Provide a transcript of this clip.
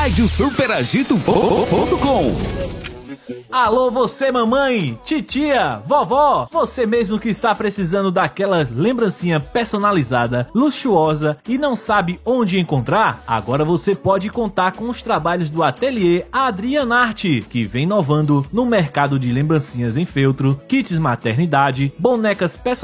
radiosuperagito.com. Alô, você mamãe, titia, vovó, você mesmo que está precisando daquela lembrancinha personalizada, luxuosa e não sabe onde encontrar? Agora você pode contar com os trabalhos do Ateliê Adrianarte, que vem inovando no mercado de lembrancinhas em feltro, kits maternidade, bonecas personalizadas